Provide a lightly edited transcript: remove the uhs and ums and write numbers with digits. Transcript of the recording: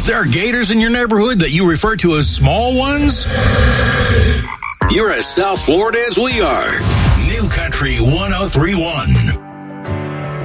There are gators in your neighborhood that you refer to as small ones? You're as South Florida as we are. New Country 103.1.